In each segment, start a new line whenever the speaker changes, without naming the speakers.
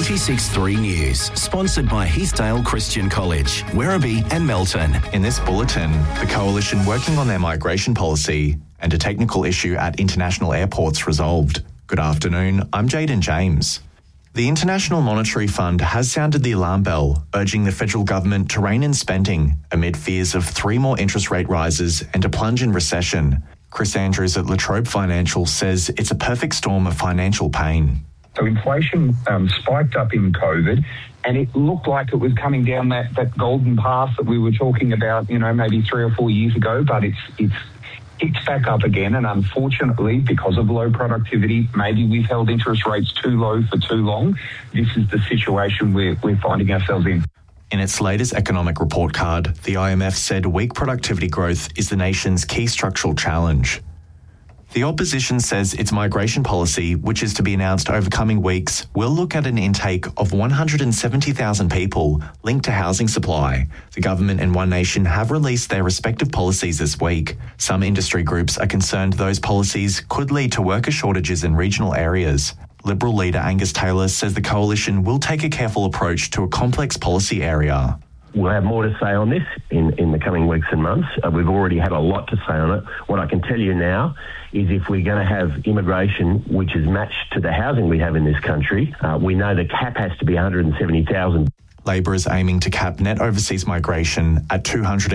96.3 News, sponsored by Heathdale Christian College, Werribee and Melton.
In this bulletin, the Coalition working on their migration policy and a technical issue at international airports resolved. Good afternoon, I'm Jaden James. The International Monetary Fund has sounded the alarm bell, urging the federal government to rein in spending amid fears of 3 more interest rate rises and a plunge in recession. Chris Andrews at La Trobe Financial says it's a perfect storm of financial pain.
So inflation spiked up in COVID, and it looked like it was coming down that golden path that we were talking about, maybe 3 or 4 years ago, but it's kicked back up again. And unfortunately, because of low productivity, maybe we've held interest rates too low for too long. This is the situation we're finding ourselves in.
In its latest economic report card, the IMF said weak productivity growth is the nation's key structural challenge. The opposition says its migration policy, which is to be announced over coming weeks, will look at an intake of 170,000 people linked to housing supply. The government and One Nation have released their respective policies this week. Some industry groups are concerned those policies could lead to worker shortages in regional areas. Liberal leader Angus Taylor says the coalition will take a careful approach to a complex policy area.
We'll have more to say on this in the coming weeks and months. We've already had a lot to say on it. What I can tell you now is if we're going to have immigration which is matched to the housing we have in this country, we know the cap has to be 170,000.
Labor is aiming to cap net overseas migration at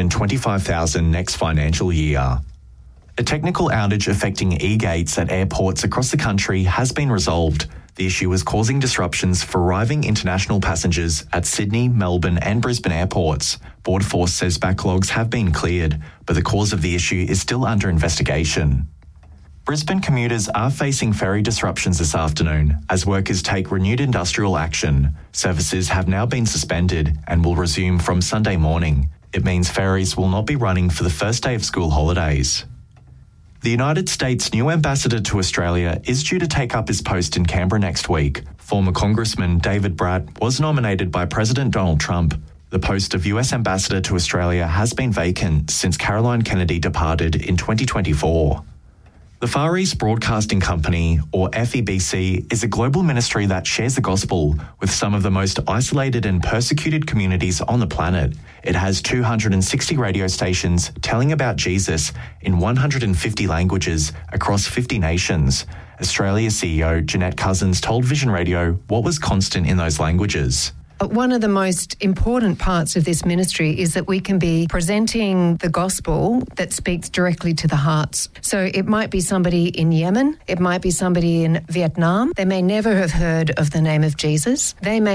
225,000 next financial year. A technical outage affecting e-gates at airports across the country has been resolved. The issue is causing disruptions for arriving international passengers at Sydney, Melbourne and Brisbane airports. Border Force says backlogs have been cleared, but the cause of the issue is still under investigation. Brisbane commuters are facing ferry disruptions this afternoon as workers take renewed industrial action. Services have now been suspended and will resume from Sunday morning. It means ferries will not be running for the first day of school holidays. The United States' new ambassador to Australia is due to take up his post in Canberra next week. Former Congressman David Bratt was nominated by President Donald Trump. The post of US ambassador to Australia has been vacant since Caroline Kennedy departed in 2024. The Far East Broadcasting Company, or FEBC, is a global ministry that shares the gospel with some of the most isolated and persecuted communities on the planet. It has 260 radio stations telling about Jesus in 150 languages across 50 nations. Australia's CEO Jeanette Cousins told Vision Radio what was constant in those languages.
One of the most important parts of this ministry is that we can be presenting the gospel that speaks directly to the hearts. So it might be somebody in Yemen, it might be somebody in Vietnam. They may never have heard of the name of Jesus. They may